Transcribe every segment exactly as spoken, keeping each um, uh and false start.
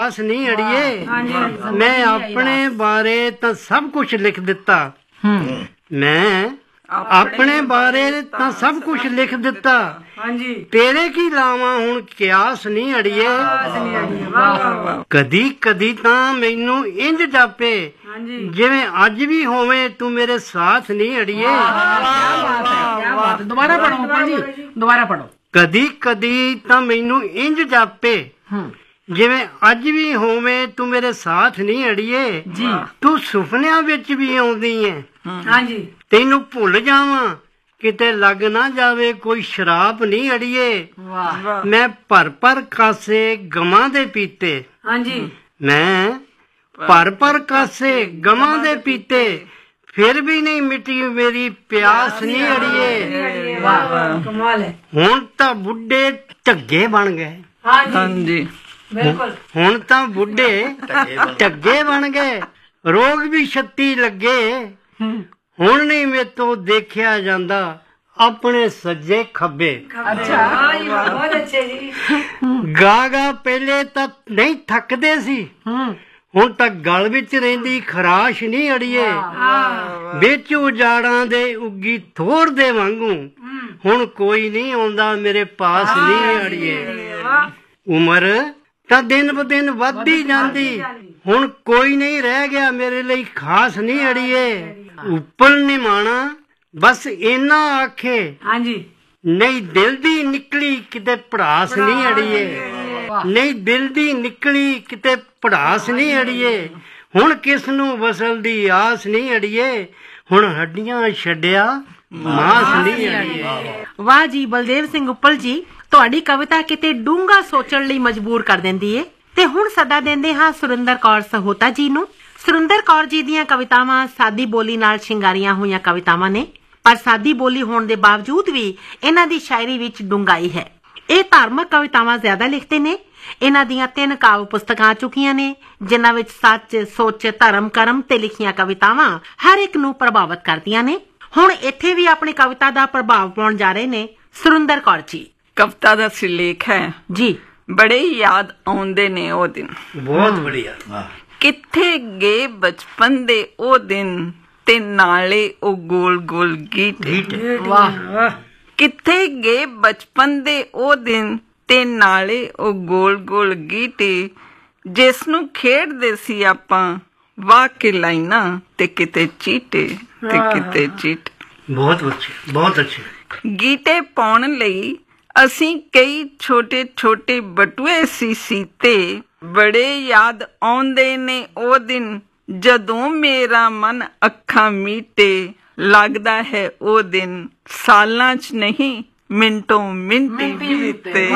प्यास नहीं अड़िए। मैं अपने बारे तो सब कुछ लिख दिता, मैं अपने बारे तो सब कुछ लिख दिता, तेरे की लावा हुण क्यास नहीं अड़िए। कदी कदी तां मैनू इंज जापे जिवें अज भी होवे तू मेरे साथ नहीं अड़िए। दोबारा पढ़ो जी, दोबारा पढ़ो। कदी कदी तां मैनू इंज जापे जिवें अज भी होवे तू मेरे साथ नहीं अड़िए। तू सुपनियां विच भी आउंदी है, तेनू भुल जावां किते लग ना जावे कोई शराब नहीं अड़िए। मैं भर भर कासे गमां दे पीते, मैं भर भर कासे गमां दे पीते, फिर भी नहीं मिटी मेरी प्यास नहीं अड़िए। हुण तां बुढ़े ढग्गे बन गए, हुण तां बुढ़े ढग्गे बन गए, रोग भी छत्ती लगे। हुण नहीं मेरे तो देखिया जांदा अपने सज्जे खब्बे। अच्छा, बहुत अच्छे जी। गा गा पहले तक नहीं थकदे सी, हुण तक गल विच रहिंदी खराश नहीं अड़िए। विच उजाड़ां दे उगी थोड़ दे वांगू, हुण कोई नहीं आउंदा मेरे पास नहीं अड़िए। उमर तां दिन ब दिन वधदी जांदी, हुण कोई नहीं रह गया मेरे लिए खास नहीं अड़िए। उपर निमाणा बस इना आखे, नहीं दिल दी निकली किते पड़ास नहीं अड़िए, नहीं दिल दी निकली किते पड़ास नहीं अड़िए। हुण किस नू वसल दी आस नहीं अड़िए, हुण हड्डियां छड्डिया मास नहीं अड़िए। वाह जी बलदेव सिंह उप्पल जी, ਤੁਹਾਡੀ ਕਵਿਤਾ ਕਿਤੇ ਡੂੰਘਾ ਸੋਚਣ ਲਈ ਮਜਬੂਰ ਕਰ ਦਿੰਦੀ ਏ। ਤੇ ਹੁਣ ਸੱਦਾ ਦਿੰਦੇ ਹਾਂ ਸੁਰਿੰਦਰ ਕੌਰ ਸਹੋਤਾ ਜੀ ਨੂੰ। ਸੁਰਿੰਦਰ ਕੌਰ ਜੀ ਦੀਆਂ ਕਵਿਤਾਵਾਂ ਸਾਦੀ ਬੋਲੀ ਨਾਲ ਸ਼ਿੰਗਾਰੀਆਂ ਹੋਈਆਂ ਕਵਿਤਾਵਾਂ ਨੇ, ਪਰ ਸਾਦੀ ਬੋਲੀ ਹੋਣ ਦੇ ਬਾਵਜੂਦ ਵੀ ਇਹਨਾਂ ਦੀ ਸ਼ਾਇਰੀ ਵਿੱਚ ਡੂੰਘਾਈ ਹੈ। ਇਹ ਧਾਰਮਿਕ ਕਵਿਤਾਵਾਂ ਜ਼ਿਆਦਾ ਲਿਖਦੇ ਨੇ। ਇਹਨਾਂ ਦੀਆਂ ਤਿੰਨ ਕਾਵਿ ਪੁਸਤਕਾਂ ਆ ਚੁੱਕੀਆਂ ਨੇ, ਜਿਨ੍ਹਾਂ ਵਿੱਚ ਸੱਚ, ਸੋਚ, ਧਰਮ, ਕਰਮ ਤੇ ਲਿਖੀਆਂ ਕਵਿਤਾਵਾਂ ਹਰ ਇੱਕ ਨੂੰ ਪ੍ਰਭਾਵਿਤ ਕਰਦੀਆਂ ਨੇ। ਹੁਣ ਇੱਥੇ ਵੀ ਆਪਣੀ ਕਵਿਤਾ ਦਾ ਪ੍ਰਭਾਵ ਪਾਉਣ ਜਾ ਰਹੇ ਨੇ ਸੁਰਿੰਦਰ ਕੌਰ ਜੀ। कविता का सिलेख है जी, बड़े याद आउंदे ने ओ दिन। बहुत बढ़िया। किथे गए बचपन दे ओ दिन ते नाले ओ गोल गोल गीटे। वाह। किथे गए बचपन दे ओ दिन ते नाले ओ गोल गोल गीटे, जिस नू खेडदे सी आपां वाह के लाइना ते किते चीटे ते किते चीटे। बहुत अच्छे, बहुत अच्छे। गीटे पाउण लई ਅਸੀਂ ਕਈ ਛੋਟੇ ਛੋਟੇ ਬਟੂਏ ਸੀ ਸੀਤੇ। ਬੜੇ ਯਾਦ ਆਉਂਦੇ ਨੇ ਉਹ ਦਿਨ ਜਦੋਂ ਮੇਰਾ ਮਨ ਅੱਖਾਂ ਮੀਟੇ। ਲੱਗਦਾ ਹੈ ਉਹ ਦਿਨ ਸਾਲਾਂ 'ਚ ਨਹੀਂ ਮਿੰਟੋਂ ਮਿੰਟੀ ਬੀਤੇ।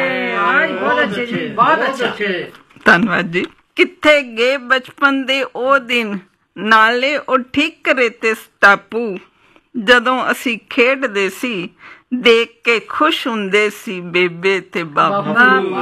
ਬਹੁਤ ਅੱਛੇ ਜੀ, ਬਹੁਤ ਅੱਛੇ। ਧੰਨਵਾਦ ਜੀ। ਕਿੱਥੇ ਗਏ ਬਚਪਨ ਦੇ ਉਹ ਦਿਨ, ਨਾਲੇ ਉਹ ਠੀਕਰੇ ਤੇ ਸਟਾਪੂ, ਜਦੋਂ ਅਸੀਂ ਖੇਡਦੇ ਸੀ देख के खुश हुंदे सी बेबे ते बापू।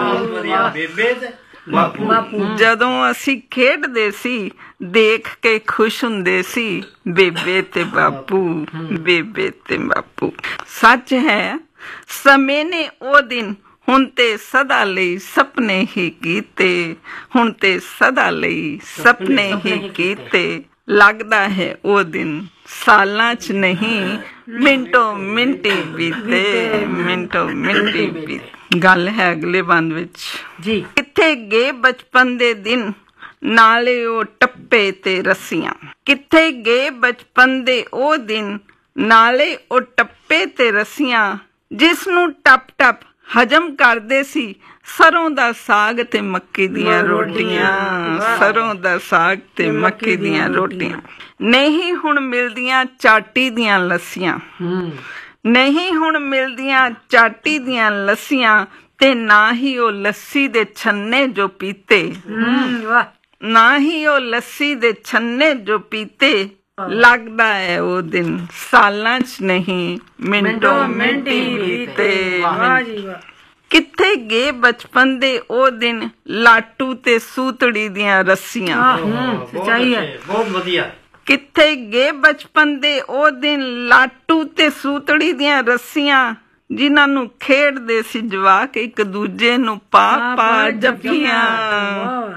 जदों असी खेडदे सी देख के खुश हुंदे सी बेबे ते बापू, बेबे ते बापू। सच है समय ने ओ दिन हुण ते सदा लई सपने ही कीते, हुण ते सदा लई सपने ही कीते। लगदा है ओ दिन सालां च नहीं मिंटों मिंटी बीते, मिंटों मिंटी बीते। गल है अगले बंद विच जी। किथे गए बचपन दे दिन नाले ओ टप्पे ते रस्सियां। किथे गए बचपन दे ओ दिन नाले ओ टप्पे ते रस्सियां, जिस नू टप टप हजम करदे सी सरों दा साग ते मक्की दियां रोटियां, सरों दा साग ते मक्की दियां रोटियां। नहीं हुण मिलदियां चाटी दियां लस्सियां, नहीं हुण मिलदियां चाटी दियां लस्सियां, ते ना ही ओ लस्सी दे छन्ने जो पीते, ना ही ओ लस्सी दे छन्ने जो पीते। लगदा है ओ दिन सालां च नहीं मिंटों मिंटी बीते। किथे गए बचपन दे ओ दिन लाटू ते सूतड़ी दियां रस्सियां। सच्चाई है, बहुत बढ़िया। किथे गए बचपन दे ओ दिन लाटू ते सूतड़ी दियां रस्सियां, जिन्हां नू खेडदे सी जवाक एक दूजे नू पा पा जप्पियां।